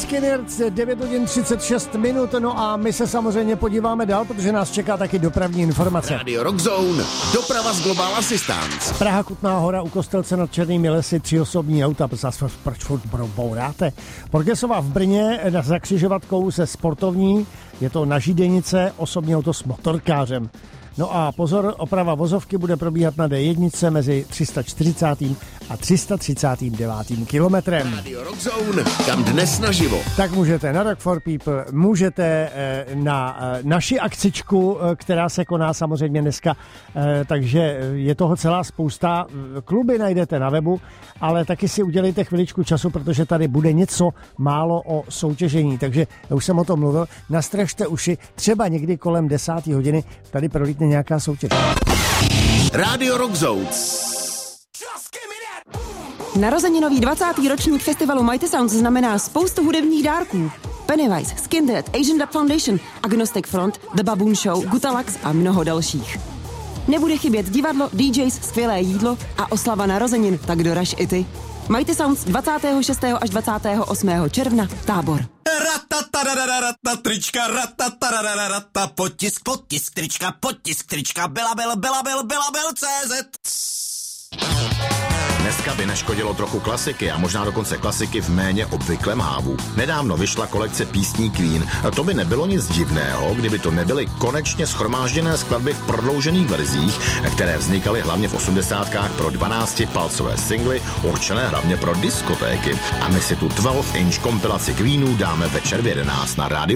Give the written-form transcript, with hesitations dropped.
Skinnerz, 9 hodin 36 minut, no a my se samozřejmě podíváme dál, protože nás čeká taky dopravní informace. Radio Rock Zone, doprava z Global Assistance. Praha, Kutná Hora, u Kostelce nad Černými lesy, 3 osobní auta, proč furt bouráte? Borgesova v Brně za křižovatkou se sportovní, je to na Židenice, osobní auto s motorkářem. No a pozor, oprava vozovky bude probíhat na D1 mezi 340. a 339. kilometrem. Radio Rock Zone, kam dnes naživo. Tak můžete na Rock for People, můžete na naši akcičku, která se koná samozřejmě dneska, takže je toho celá spousta. Kluby najdete na webu, ale taky si udělejte chviličku času, protože tady bude něco málo o soutěžení, takže já už jsem o tom mluvil, nastražte uši, třeba někdy kolem 10. hodiny tady prolítne nějaká soutěž. Radio Rock Zone. Narozeninový 20. ročník festivalu Mighty Sounds znamená spoustu hudebních dárků. Pennywise, Skindead, Asian Dub Foundation, Agnostic Front, The Baboon Show, Gutalax a mnoho dalších. Nebude chybět divadlo, DJs, skvělé jídlo a oslava narozenin, tak doraž i ty. Mighty Sounds 26. až 28. června, Tábor. Trička, potisk, trička, Belabil.cz. Dneska by neškodilo trochu klasiky a možná dokonce klasiky v méně obvyklém hávu. Nedávno vyšla kolekce písní Queen. To by nebylo nic divného, kdyby to nebyly konečně shromážděné skladby v prodloužených verzích, které vznikaly hlavně v 80kách pro 12-palcové singly, určené hlavně pro diskotéky. A my si tu 12-inch kompilaci Queenů dáme večer v 11 na rádiu.